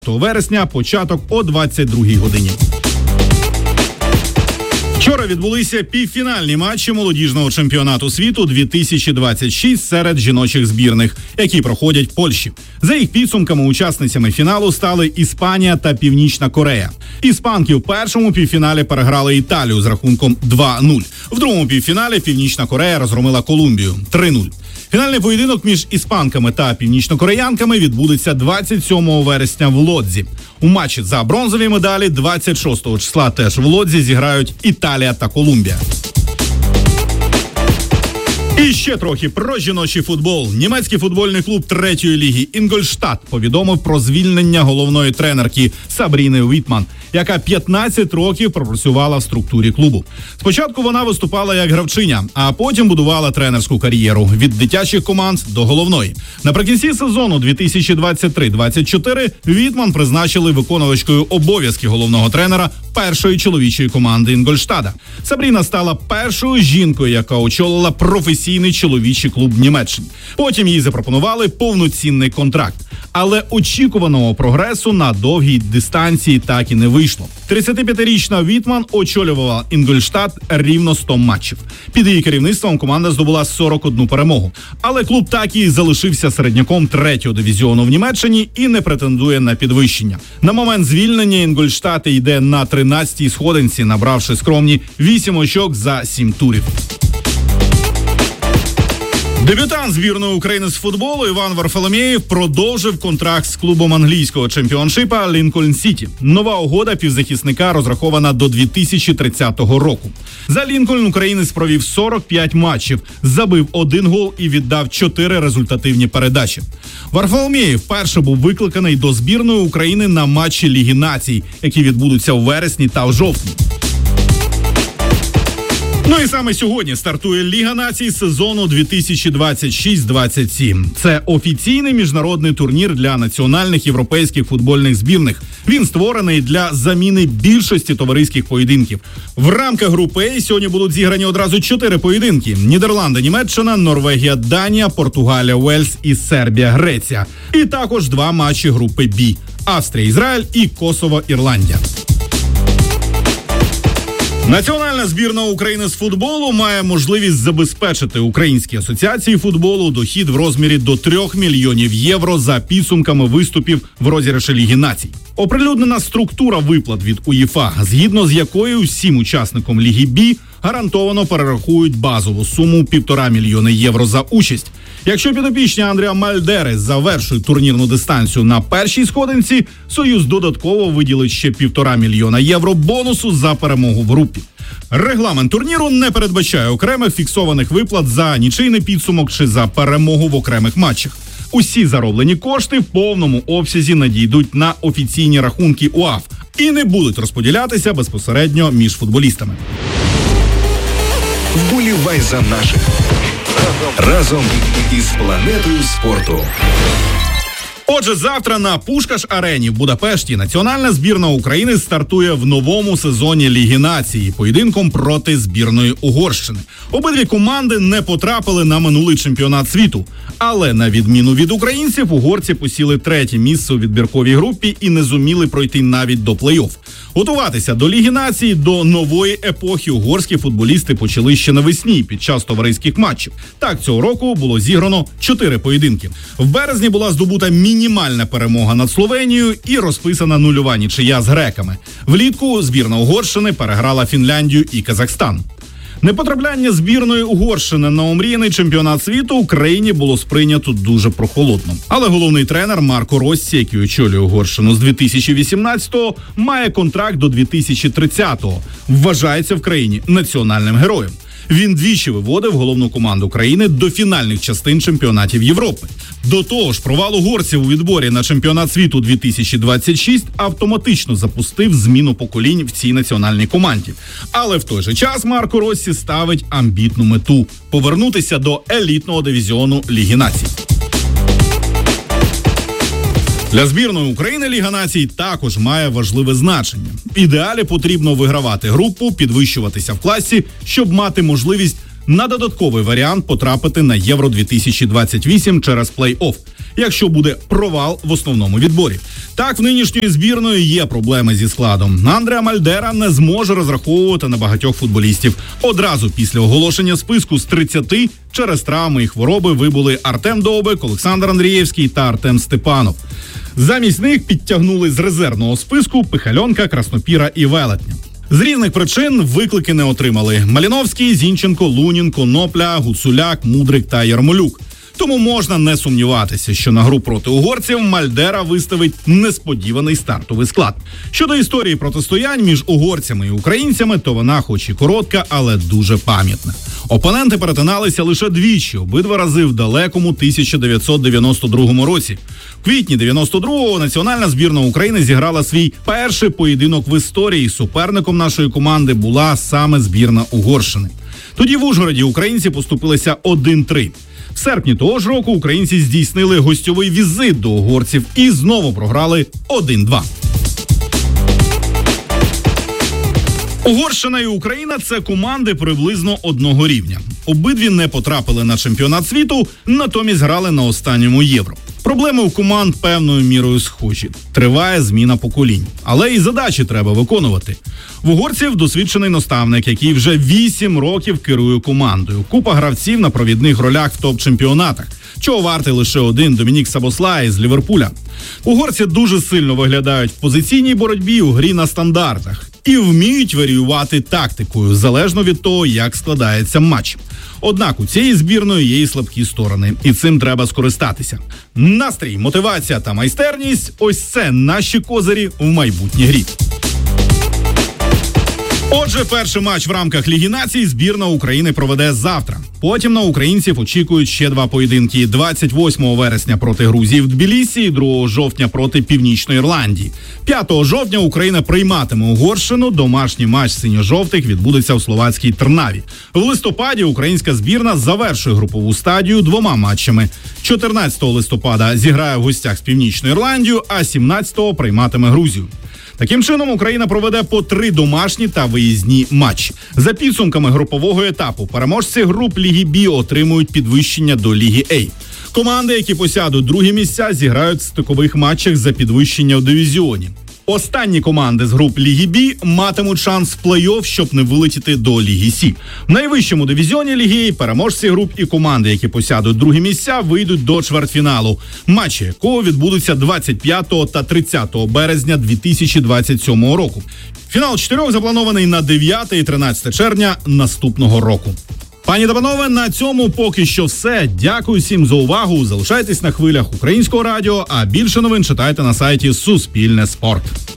вересня, початок о 22-й годині. Вчора відбулися півфінальні матчі молодіжного чемпіонату світу 2026 серед жіночих збірних, які проходять в Польщі. За їх підсумками учасницями фіналу стали Іспанія та Північна Корея. Іспанки в першому півфіналі переграли Італію з рахунком 2-0. В другому півфіналі Північна Корея розгромила Колумбію 3-0. Фінальний поєдинок між іспанками та північнокореянками відбудеться 27 вересня в Лодзі. У матчі за бронзові медалі 26 числа теж в Лодзі зіграють Італія та Колумбія. І ще трохи про жіночий футбол. Німецький футбольний клуб 3-ї ліги Інгольштадт повідомив про звільнення головної тренерки Сабріни Вітман, яка 15 років пропрацювала в структурі клубу. Спочатку вона виступала як гравчиня, а потім будувала тренерську кар'єру від дитячих команд до головної. Наприкінці сезону 2023-24 Вітман призначили виконувачкою обов'язки головного тренера першої чоловічої команди Інгольштада. Сабріна стала першою жінкою, яка очолила професійний чоловічий клуб в Німеччині. Потім їй запропонували повноцінний контракт. Але очікуваного прогресу на довгій дистанції так і не вийшло. 35-річна Вітман очолювала Інгольштадт рівно 100 матчів. Під її керівництвом команда здобула 41 перемогу. Але клуб так і залишився середняком 3-го дивізіону в Німеччині і не претендує на підвищення. На момент звільнення Інгольштадт йде на 13-й сходинці, набравши скромні 8 очок за 7 турів. Дебютант збірної України з футболу Іван Варфоломєєв продовжив контракт з клубом англійського чемпіоншипа Лінкольн Сіті. Нова угода півзахисника розрахована до 2030 року. За Лінкольн українець провів 45 матчів, забив 1 гол і віддав 4 результативні передачі. Варфоломєєв вперше був викликаний до збірної України на матчі Ліги націй, які відбудуться у вересні та в жовтні. Ну і саме сьогодні стартує Ліга націй сезону 2026-27. Це офіційний міжнародний турнір для національних європейських футбольних збірних. Він створений для заміни більшості товариських поєдинків. В рамках групи А сьогодні будуть зіграні одразу 4 поєдинки: Нідерланди, Німеччина, Норвегія, Данія, Португалія, Уельс і Сербія, Греція. І також 2 матчі групи Б: Австрія, Ізраїль і Косово, Ірландія. Національна збірна України з футболу має можливість забезпечити Українській асоціації футболу дохід в розмірі до 3 мільйонів євро за підсумками виступів в розіграші Ліги націй. Оприлюднена структура виплат від УЄФА, згідно з якою всім учасникам Ліги Б гарантовано перерахують базову суму 1,5 мільйона євро за участь. Якщо підопічні Андрія Мальдери завершують турнірну дистанцію на першій сходинці, Союз додатково виділить ще 1,5 мільйона євро бонусу за перемогу в групі. Регламент турніру не передбачає окремих фіксованих виплат за нічийний підсумок чи за перемогу в окремих матчах. Усі зароблені кошти в повному обсязі надійдуть на офіційні рахунки УАФ і не будуть розподілятися безпосередньо між футболістами. Вболівай за наших. Разом із планетою спорту. Отже, завтра на Пушкаш-арені в Будапешті національна збірна України стартує в новому сезоні Ліги націй поєдинком проти збірної Угорщини. Обидві команди не потрапили на минулий чемпіонат світу. Але на відміну від українців, угорці посіли 3-є місце у відбірковій групі і не зуміли пройти навіть до плей-офф. Готуватися до Ліги націй, до нової епохи угорські футболісти почали ще навесні під час товариських матчів. Так, цього року було зіграно 4 поєдинки. В березні була здобута мінімальна перемога над Словенією і розписана нульова нічия з греками. Влітку збірна Угорщини переграла Фінляндію і Казахстан. Непотрапляння збірної Угорщини на омріяний чемпіонат світу Україні було сприйнято дуже прохолодно. Але головний тренер Марко Россі, який очолює Угорщину з 2018-го, має контракт до 2030-го. Вважається в країні національним героєм. Він двічі виводив головну команду країни до фінальних частин чемпіонатів Європи. До того ж, провал угорців у відборі на чемпіонат світу 2026 автоматично запустив зміну поколінь в цій національній команді. Але в той же час Марко Россі ставить амбітну мету – повернутися до елітного дивізіону Ліги націй. Для збірної України Ліга націй також має важливе значення. В ідеалі потрібно вигравати групу, підвищуватися в класі, щоб мати можливість на додатковий варіант потрапити на Євро-2028 через плей-офф. якщо буде провал в основному відборі. Так, в нинішньої збірної є проблеми зі складом. Андреа Мальдера не зможе розраховувати на багатьох футболістів. Одразу після оголошення списку з 30 через травми і хвороби вибули Артем Довбик, Олександр Андрієвський та Артем Степанов. Замість них підтягнули з резервного списку Пихальонка, Краснопіра і Велетня. З різних причин виклики не отримали Маліновський, Зінченко, Лунін, Конопля, Гуцуляк, Мудрик та Ярмолюк. Тому можна не сумніватися, що на гру проти угорців Мальдера виставить несподіваний стартовий склад. Щодо історії протистоянь між угорцями і українцями, то вона хоч і коротка, але дуже пам'ятна. Опоненти перетиналися лише двічі, обидва рази в далекому 1992 році. В квітні 92-го національна збірна України зіграла свій перший поєдинок в історії. Суперником нашої команди була саме збірна Угорщини. Тоді в Ужгороді українці поступилися 1-3. В серпні того ж року українці здійснили гостьовий візит до угорців і знову програли 1-2. Угорщина і Україна – це команди приблизно одного рівня. Обидві не потрапили на чемпіонат світу, натомість грали на останньому Євро. Проблеми у команд певною мірою схожі. Триває зміна поколінь. Але і задачі треба виконувати. В угорців досвідчений наставник, який вже 8 років керує командою. Купа гравців на провідних ролях в топ-чемпіонатах. Чого вартий лише один Домінік Сабослай з Ліверпуля. Угорці дуже сильно виглядають в позиційній боротьбі у грі на стандартах. І вміють варіювати тактикою, залежно від того, як складається матч. Однак у цієї збірної є і слабкі сторони, і цим треба скористатися. Настрій, мотивація та майстерність – ось це наші козирі в майбутній грі. Отже, перший матч в рамках Ліги націй збірна України проведе завтра. Потім на українців очікують ще два поєдинки – 28 вересня проти Грузії в Тбілісі і 2 жовтня проти Північної Ірландії. 5 жовтня Україна прийматиме Угорщину, домашній матч синьо-жовтих відбудеться в словацькій Трнаві. В листопаді українська збірна завершує групову стадію 2 матчами. 14 листопада зіграє в гостях з Північною Ірландією, а 17-го прийматиме Грузію. Таким чином, Україна проведе по 3 домашні та виїзні матчі. За підсумками групового етапу, переможці груп Ліги Бі отримують підвищення до Ліги А. Команди, які посядуть другі місця, зіграють в стикових матчах за підвищення в дивізіоні. Останні команди з груп Ліги Бі матимуть шанс в плей-офф, щоб не вилетіти до Ліги Сі. В найвищому дивізіоні Ліги А переможці груп і команди, які посядуть другі місця, вийдуть до чвертьфіналу, матчі якого відбудуться 25 та 30 березня 2027 року. Фінал 4 запланований на 9 і 13 червня наступного року. Пані та панове, на цьому поки що все. Дякую всім за увагу. Залишайтесь на хвилях Українського радіо, а більше новин читайте на сайті Суспільне Спорт.